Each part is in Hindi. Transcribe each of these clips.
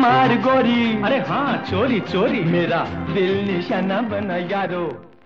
मार गोरी, अरे हाँ चोरी चोरी, मेरा दिल निशाना बना यारो।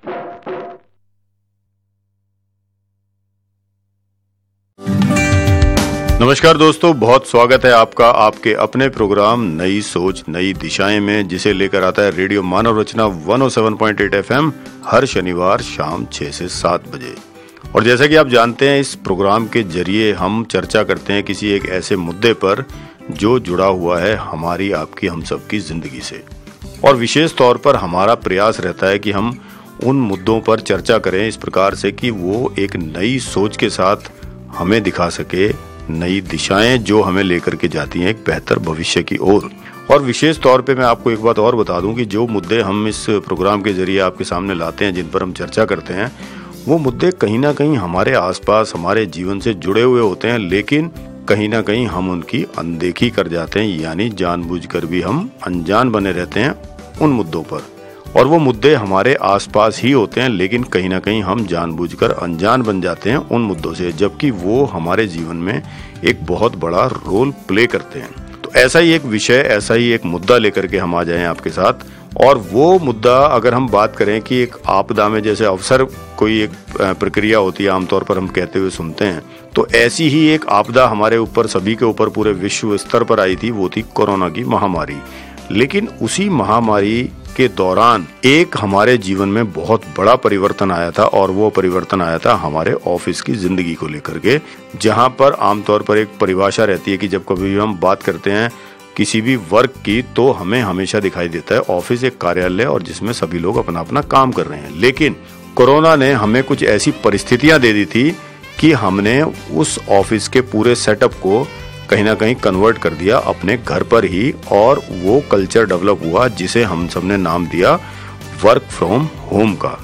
नमस्कार दोस्तों, बहुत स्वागत है आपका आपके अपने प्रोग्राम नई सोच नई दिशाएं में, जिसे लेकर आता है रेडियो मानव रचना 107.8 FM हर शनिवार शाम 6 से 7 बजे। और जैसा कि आप जानते हैं, इस प्रोग्राम के जरिए हम चर्चा करते हैं किसी एक ऐसे मुद्दे पर जो जुड़ा हुआ है हमारी, आपकी, हम सबकी जिंदगी से। और विशेष तौर पर हमारा प्रयास रहता है कि हम उन मुद्दों पर चर्चा करें इस प्रकार से कि वो एक नई सोच के साथ हमें दिखा सके नई दिशाएं जो हमें लेकर के जाती हैं एक बेहतर भविष्य की ओर। और विशेष तौर पे मैं आपको एक बात और बता दूं कि जो मुद्दे हम इस प्रोग्राम के जरिए आपके सामने लाते हैं, जिन पर हम चर्चा करते हैं, वो मुद्दे कहीं ना कहीं हमारे आसपास हमारे जीवन से जुड़े हुए होते हैं, लेकिन कहीं ना कहीं हम उनकी अनदेखी कर जाते हैं, यानी जानबूझकर भी हम अनजान बने रहते हैं उन मुद्दों पर। और वो मुद्दे हमारे आसपास ही होते हैं, लेकिन कहीं ना कहीं हम जानबूझकर अनजान बन जाते हैं उन मुद्दों से, जबकि वो हमारे जीवन में एक बहुत बड़ा रोल प्ले करते हैं। तो ऐसा ही एक विषय, ऐसा ही एक मुद्दा लेकर के हम आ जाएं आपके साथ। और वो मुद्दा, अगर हम बात करें कि एक आपदा में जैसे अवसर कोई एक प्रक्रिया होती है, आमतौर पर हम कहते हुए सुनते हैं, तो ऐसी ही एक आपदा हमारे ऊपर, सभी के ऊपर, पूरे विश्व स्तर पर आई थी। वो थी कोरोना की महामारी। लेकिन उसी महामारी के दौरान एक हमारे जीवन में बहुत बड़ा परिवर्तन आया था, और वो परिवर्तन आया था हमारे ऑफिस की जिंदगी को लेकर के, जहां पर आमतौर पर एक परिभाषा रहती है कि जब कभी भी हम बात करते हैं किसी भी वर्क की, तो हमें हमेशा दिखाई देता है ऑफिस एक कार्यालय और जिसमें सभी लोग अपना अपना काम कर रहे हैं। लेकिन कोरोना ने हमें कुछ ऐसी परिस्थितियां दे दी थी कि हमने उस ऑफिस के पूरे सेटअप को कहीं ना कहीं कन्वर्ट कर दिया अपने घर पर ही, और वो कल्चर डेवलप हुआ जिसे हम सबने नाम दिया वर्क फ्रॉम होम का।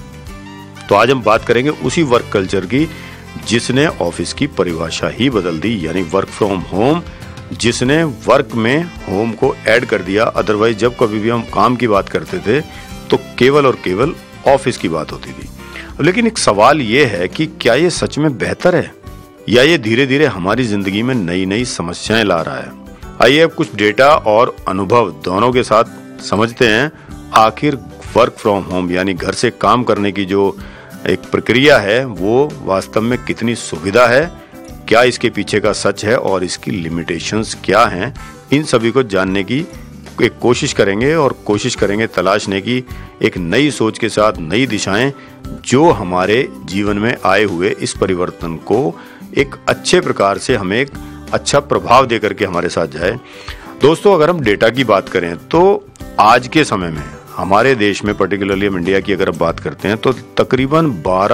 तो आज हम बात करेंगे उसी वर्क कल्चर की जिसने ऑफिस की परिभाषा ही बदल दी, यानी वर्क फ्रॉम होम, जिसने वर्क में होम को ऐड कर दिया। अदरवाइज जब कभी भी हम काम की बात करते थे तो केवल और केवल ऑफिस की बात होती थी। लेकिन एक सवाल ये है कि क्या ये सच में बेहतर है, या ये धीरे धीरे हमारी जिंदगी में नई नई समस्याएं ला रहा है? आइए अब कुछ डेटा और अनुभव दोनों के साथ समझते हैं आखिर वर्क फ्रॉम होम यानी घर से काम करने की जो एक प्रक्रिया है वो वास्तव में कितनी सुविधा है, क्या इसके पीछे का सच है और इसकी लिमिटेशंस क्या हैं। इन सभी को जानने की एक कोशिश करेंगे, और कोशिश करेंगे तलाशने की एक नई सोच के साथ नई दिशाएं जो हमारे जीवन में आए हुए इस परिवर्तन को एक अच्छे प्रकार से हमें एक अच्छा प्रभाव दे करके हमारे साथ जाए। दोस्तों, अगर हम डेटा की बात करें तो आज के समय में हमारे देश में, पर्टिकुलरली हम इंडिया की अगर बात करते हैं, तो तकरीबन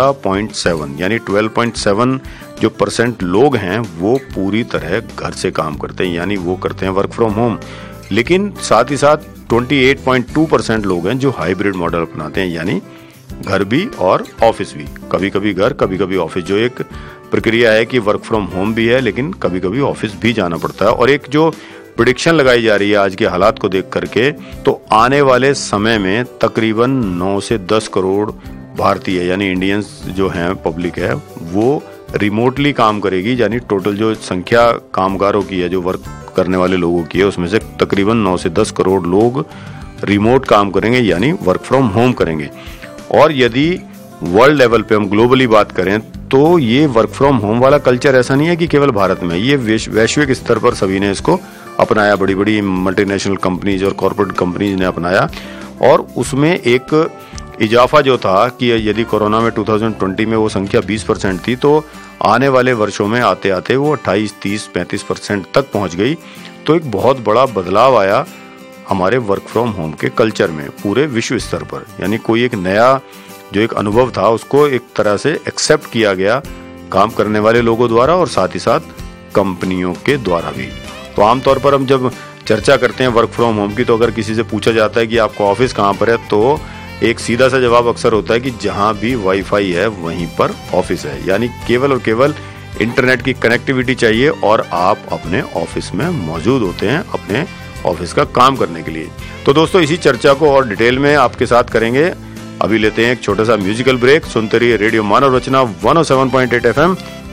12.7 यानी 12.7 जो % लोग हैं वो पूरी तरह घर से काम करते हैं, यानी वो करते हैं वर्क फ्रॉम होम। लेकिन साथ ही साथ 28.2% लोग हैं जो हाइब्रिड मॉडल अपनाते हैं, यानी घर भी और ऑफिस भी, कभी कभी घर कभी कभी ऑफिस। जो एक प्रक्रिया है कि वर्क फ्रॉम होम भी है लेकिन कभी कभी ऑफिस भी जाना पड़ता है। और एक जो प्रेडिक्शन लगाई जा रही है आज के हालात को देख करके, तो आने वाले समय में तकरीबन 9 से 10 करोड़ भारतीय यानी इंडियंस जो हैं, पब्लिक है, वो रिमोटली काम करेगी। यानी टोटल जो संख्या कामगारों की है, जो वर्क करने वाले लोगों की है, उसमें से तकरीबन 9 से 10 करोड़ लोग रिमोट काम करेंगे, यानी वर्क फ्रॉम होम करेंगे। और यदि वर्ल्ड लेवल पे हम ग्लोबली बात करें तो ये वर्क फ्रॉम होम वाला कल्चर ऐसा नहीं है कि केवल भारत में, ये वैश्विक स्तर पर सभी ने इसको अपनाया। बड़ी बड़ी मल्टीनेशनल कंपनीज और कॉर्पोरेट कंपनीज ने अपनाया, और उसमें एक इजाफा जो था कि यदि कोरोना में 2020 में वो संख्या 20% थी, तो आने वाले वर्षों में आते आते वो 28, 30, 35% तक पहुंच गई। तो एक बहुत बड़ा बदलाव आया हमारे वर्क फ्रॉम होम के कल्चर में पूरे विश्व स्तर पर। यानी कोई एक नया जो एक अनुभव था उसको एक तरह से एक्सेप्ट किया गया काम करने वाले लोगों द्वारा, और साथ ही साथ कंपनियों के द्वारा भी। तो आमतौर पर हम जब चर्चा करते हैं वर्क फ्रॉम होम की, तो अगर किसी से पूछा जाता है कि आपका ऑफिस कहाँ पर है, तो एक सीधा सा जवाब अक्सर होता है कि जहां भी वाईफाई है वहीं पर ऑफिस है। यानी केवल और केवल इंटरनेट की कनेक्टिविटी चाहिए और आप अपने ऑफिस में मौजूद होते हैं अपने ऑफिस का काम करने के लिए। तो दोस्तों, इसी चर्चा को और डिटेल में आपके साथ करेंगे। अभी लेते हैं एक छोटा सा म्यूजिकल ब्रेक। सुनते रहिए रेडियो मानव रचना 107.8 FM